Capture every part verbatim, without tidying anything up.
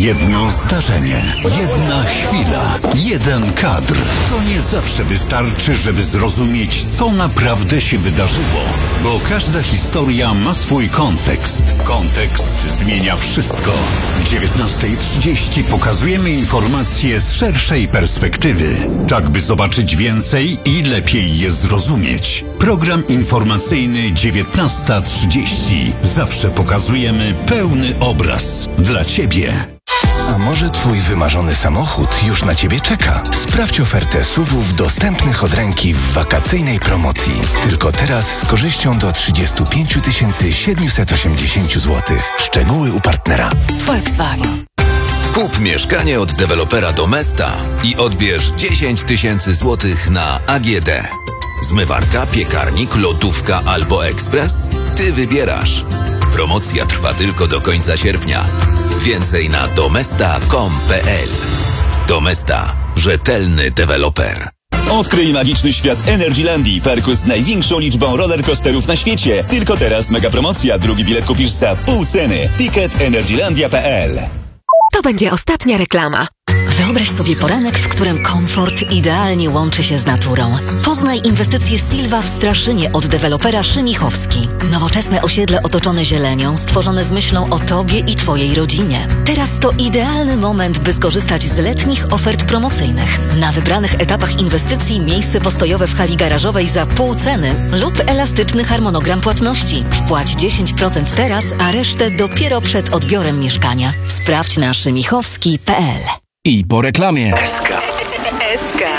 Jedno zdarzenie, jedna chwila, jeden kadr. To nie zawsze wystarczy, żeby zrozumieć, co naprawdę się wydarzyło. Bo każda historia ma swój kontekst. Kontekst zmienia wszystko. W dziewiętnasta trzydzieści pokazujemy informacje z szerszej perspektywy. Tak, by zobaczyć więcej i lepiej je zrozumieć. Program informacyjny dziewiętnasta trzydzieści. Zawsze pokazujemy pełny obraz. Dla Ciebie. A może Twój wymarzony samochód już na Ciebie czeka? Sprawdź ofertę S U V-ów dostępnych od ręki w wakacyjnej promocji. Tylko teraz z korzyścią do trzydzieści pięć tysięcy siedemset osiemdziesiąt złotych. Szczegóły u partnera. Volkswagen. Kup mieszkanie od dewelopera Domesta i odbierz dziesięć tysięcy złotych na A G D. Zmywarka, piekarnik, lodówka albo ekspres? Ty wybierasz. Promocja trwa tylko do końca sierpnia. Więcej na domesta kropka com kropka p l. Domesta. Rzetelny deweloper. Odkryj magiczny świat Energylandii, parku z największą liczbą rollercoasterów na świecie. Tylko teraz mega promocja. Drugi bilet kupisz za pół ceny. Ticket energylandia kropka p l. To będzie ostatnia reklama. Wyobraź sobie poranek, w którym komfort idealnie łączy się z naturą. Poznaj inwestycje Silva w Straszynie od dewelopera Szymichowski. Nowoczesne osiedle otoczone zielenią, stworzone z myślą o Tobie i Twojej rodzinie. Teraz to idealny moment, by skorzystać z letnich ofert promocyjnych. Na wybranych etapach inwestycji miejsce postojowe w hali garażowej za pół ceny lub elastyczny harmonogram płatności. Wpłać dziesięć procent teraz, a resztę dopiero przed odbiorem mieszkania. Sprawdź na szymichowski kropka p l. I po reklamie. S K. S K.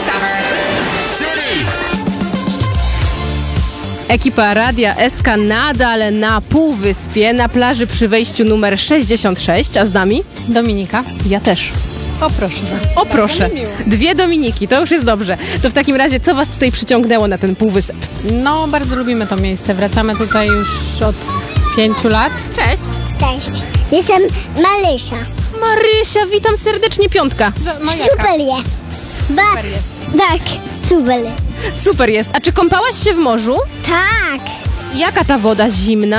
Ekipa Radia S K nadal na Półwyspie, na plaży przy wejściu numer sześćdziesiąt sześć, a z nami? Dominika. Ja też. O proszę. O proszę. Dwie Dominiki, to już jest dobrze. To w takim razie, co was tutaj przyciągnęło na ten Półwysep? No, bardzo lubimy to miejsce. Wracamy tutaj już od pięciu lat. Cześć. Cześć, jestem Marysia. Marysia, witam serdecznie, piątka. No Super jest. Ba- Super jest. Tak, super. Super jest. A czy kąpałaś się w morzu? Tak. Jaka ta woda, zimna?